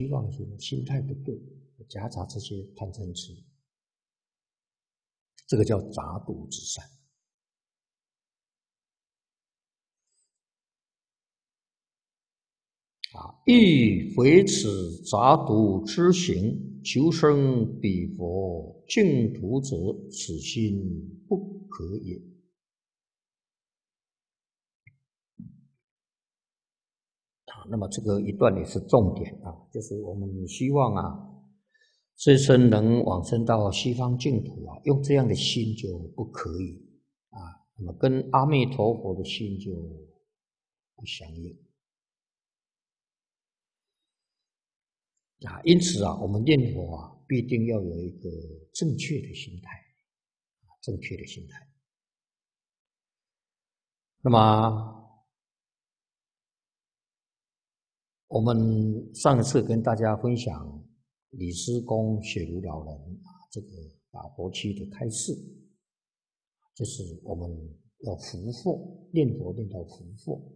望心，心态不对，夹杂这些贪嗔痴，这个叫杂毒之善。欲毁此杂毒之行，求生彼佛净土者，此心不可也。那么这个一段也是重点就是我们希望这一生能往生到西方净土用这样的心就不可以那么跟阿弥陀佛的心就不相应因此我们念佛必定要有一个正确的心态，正确的心态。那么我们上次跟大家分享李师公雪如老人这个打佛七的开示，就是我们要伏佛，念佛念到伏佛。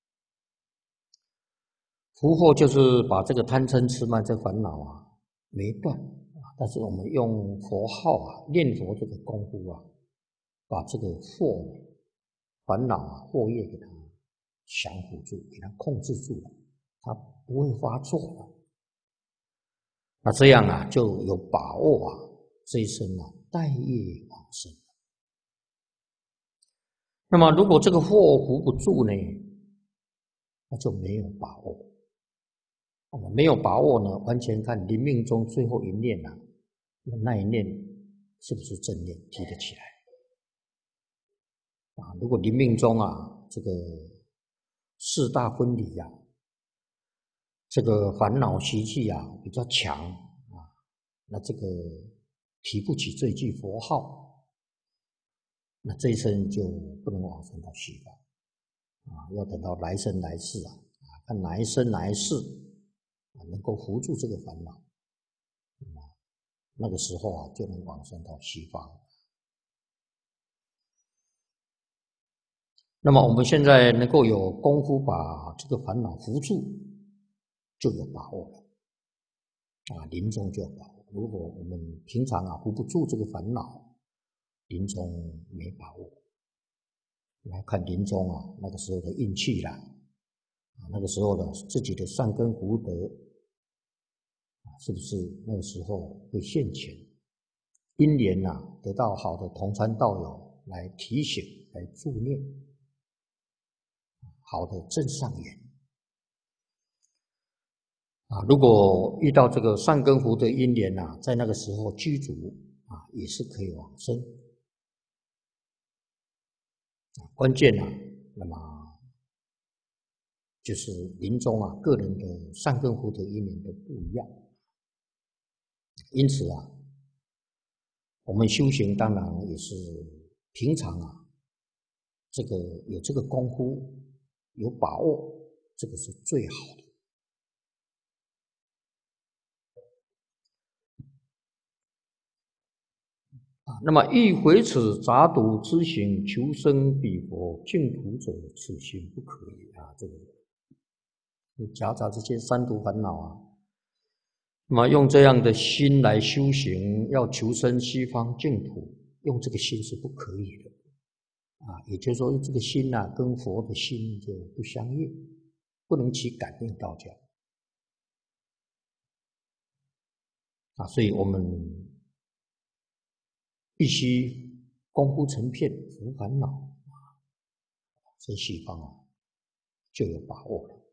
伏佛就是把这个贪嗔痴慢这烦恼没断但是我们用佛号念佛这个功夫把这个惑烦恼惑业给它降服住，给它控制住了，它不会发作了。那这样就有把握这一生带业往生。那么如果这个惑伏不住呢，那就没有把握。我们没有把握呢，完全看临命中最后一念那一念是不是正念提得起来如果临命中这个四大分离这个烦恼习气比较强那这个提不起这句佛号，那这一生就不能往生到西方要等到来生来世看哪一生哪一世能够扶住这个烦恼，那个时候就能往生到西方。那么我们现在能够有功夫把这个烦恼扶住，就有把握了临终就有把握。如果我们平常扶不住这个烦恼，临终没把握。来看临终那个时候的运气那个时候的自己的善根福德是不是那个时候会现前？因缘得到好的同参道友来提醒，来助念，好的正上缘如果遇到这个善根福德因缘在那个时候具足也是可以往生关键那么就是临终个人的善根福德因缘都不一样。因此我们修行当然也是平常这个有这个功夫，有把握，这个是最好的。那么欲毁此杂毒之行，求生彼佛净土者，此心不可也这个夹杂这些三毒烦恼那么用这样的心来修行，要求生西方净土，用这个心是不可以的也就是说这个心跟佛的心就不相应，不能起感应道交所以我们必须功夫成片，伏烦恼在西方就有把握了。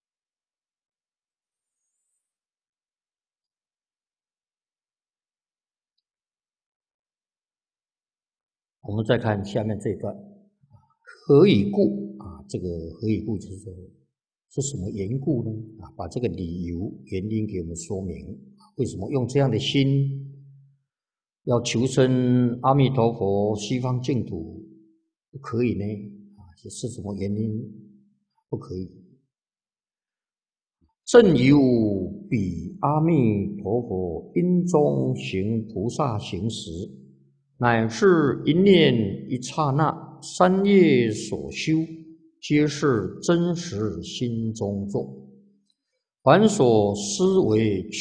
我们再看下面这一段，何以故这个何以故就是说是什么缘故呢把这个理由原因给我们说明为什么用这样的心要求生阿弥陀佛西方净土不可以呢是什么原因不可以？正由彼阿弥陀佛因中行菩萨行时，乃是一念一刹那，三业所修，皆是真实心中作。 凡所思为